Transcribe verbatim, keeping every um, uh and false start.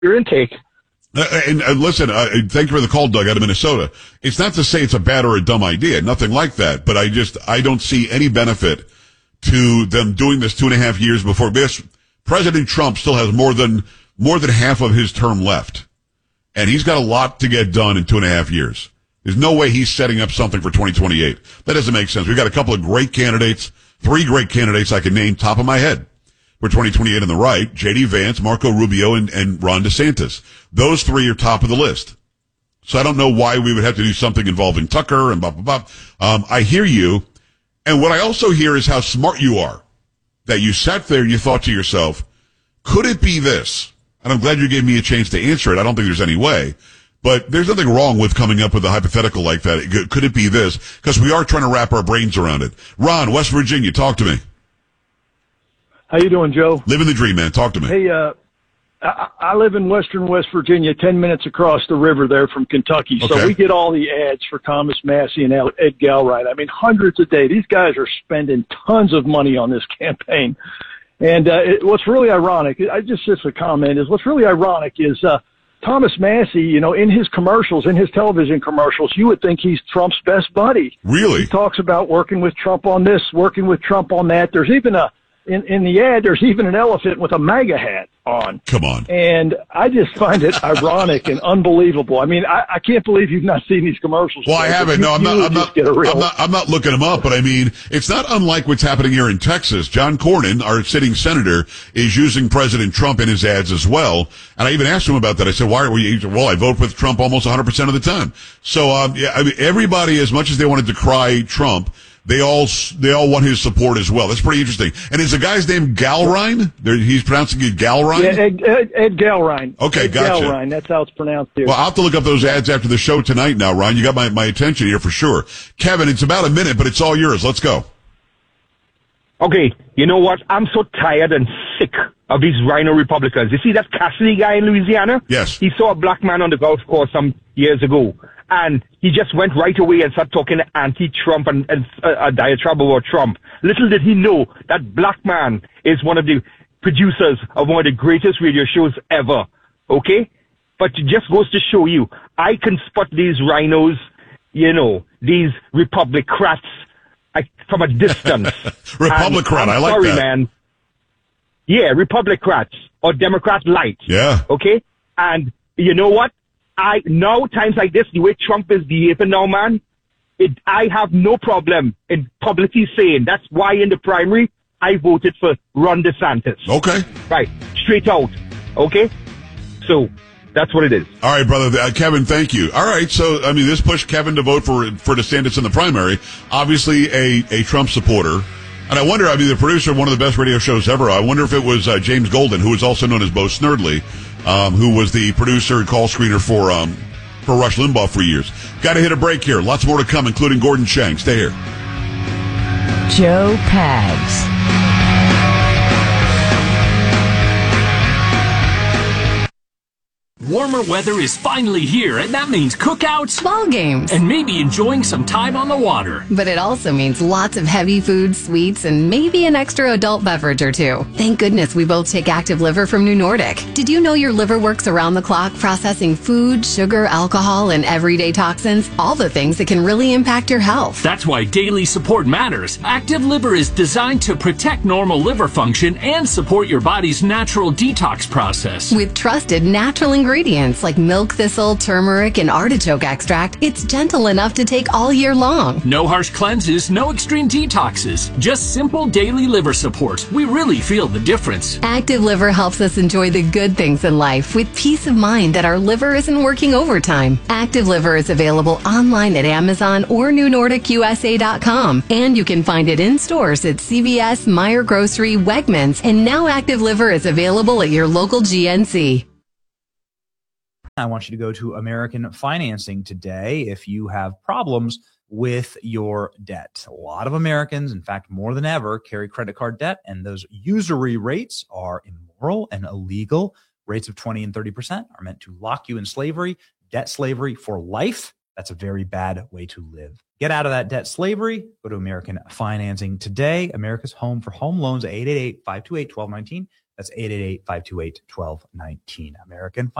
your intake. Uh, and uh, listen, uh, thank you for the call, Doug, out of Minnesota. It's not to say it's a bad or a dumb idea, nothing like that. But I just I don't see any benefit to them doing this two and a half years before this. President Trump still has more than more than half of his term left, and he's got a lot to get done in two and a half years. There's no way he's setting up something for twenty twenty-eight. That doesn't make sense. We've got a couple of great candidates, three great candidates I can name top of my head for twenty twenty-eight on the right: J D Vance, Marco Rubio, and, and Ron DeSantis. Those three are top of the list. So I don't know why we would have to do something involving Tucker and blah, blah, blah. Um, I hear you. And what I also hear is how smart you are. That you sat there and you thought to yourself, could it be this? And I'm glad you gave me a chance to answer it. I don't think there's any way. But there's nothing wrong with coming up with a hypothetical like that. Could it be this? Because we are trying to wrap our brains around it. Ron, West Virginia, talk to me. How you doing, Joe? Living the dream, man. Talk to me. Hey, uh, I, I live in western West Virginia, ten minutes across the river there from Kentucky. Okay. So we get all the ads for Thomas Massie and Ed Galbraith. I mean, hundreds a day. These guys are spending tons of money on this campaign. And uh, it, what's really ironic, I just just a comment, is what's really ironic is uh, Thomas Massie, you know, in his commercials, in his television commercials, you would think he's Trump's best buddy. Really? He talks about working with Trump on this, working with Trump on that. There's even a In, in the ad, there's even an elephant with a MAGA hat on. Come on. And I just find it ironic and unbelievable. I mean, I, I can't believe you've not seen these commercials. Well, I haven't. No, I'm not, I'm not, I'm not, I'm not looking them up, but I mean, it's not unlike what's happening here in Texas. John Cornyn, our sitting senator, is using President Trump in his ads as well. And I even asked him about that. I said, why are we, well, I vote with Trump almost one hundred percent of the time. So, um, yeah, I mean, everybody, as much as they wanted to decry Trump, They all, they all want his support as well. That's pretty interesting. And is the guy's name Galrine? There, he's pronouncing it Galrine? Yeah, Ed, Ed, Ed Galrine. Okay, Ed gotcha. Galrine, that's how it's pronounced here. Well, I'll have to look up those ads after the show tonight now, Ron. You got my, my attention here for sure. Kevin, it's about a minute, but it's all yours. Let's go. Okay, you know what? I'm so tired and sick of these rhino Republicans. You see that Cassidy guy in Louisiana? Yes. He saw a black man on the golf course some years ago, and he just went right away and started talking anti-Trump and, and uh, a diatribe about Trump. Little did he know that black man is one of the producers of one of the greatest radio shows ever. Okay? But it just goes to show you, I can spot these rhinos, you know, these Republicrats, I, from a distance. Republicrat, I like sorry, that. man. Yeah, Republicrats or Democrat light. Yeah. Okay? And you know what? I now times like this, the way Trump is behaving now, man, it, I have no problem in publicly saying that's why in the primary I voted for Ron DeSantis. Okay. Right. Straight out. Okay? So that's what it is. All right, brother. Uh, Kevin, thank you. All right. So, I mean, this pushed Kevin to vote for, for DeSantis in the primary. Obviously a, a Trump supporter. And I wonder, I mean, the producer of one of the best radio shows ever, I wonder if it was uh, James Golden, who is also known as Bo Snerdley, um, who was the producer and call screener for um, for Rush Limbaugh for years. Got to hit a break here. Lots more to come, including Gordon Chang. Stay here. Joe Pags. Warmer weather is finally here, and that means cookouts, ball games, and maybe enjoying some time on the water. But it also means lots of heavy food, sweets, and maybe an extra adult beverage or two. Thank goodness we both take Active Liver from New Nordic. Did you know your liver works around the clock processing food, sugar, alcohol, and everyday toxins? All the things that can really impact your health. That's why daily support matters. Active Liver is designed to protect normal liver function and support your body's natural detox process. With trusted natural ingredients. Ingredients like milk thistle, turmeric, and artichoke extract, it's gentle enough to take all year long. No harsh cleanses, no extreme detoxes, just simple daily liver support. We really feel the difference. Active Liver helps us enjoy the good things in life with peace of mind that our liver isn't working overtime. Active Liver is available online at Amazon or New Nordic U S A dot com, and you can find it in stores at C V S, Meijer Grocery, Wegmans, and now Active Liver is available at your local G N C. I want you to go to American Financing today if you have problems with your debt. A lot of Americans, in fact, more than ever, carry credit card debt, and those usury rates are immoral and illegal. Rates of twenty and thirty percent are meant to lock you in slavery, debt slavery for life. That's a very bad way to live. Get out of that debt slavery. Go to American Financing today. America's home for home loans, eight eight eight, five two eight, one two one nine. That's eight eight eight, five two eight, one two one nine. American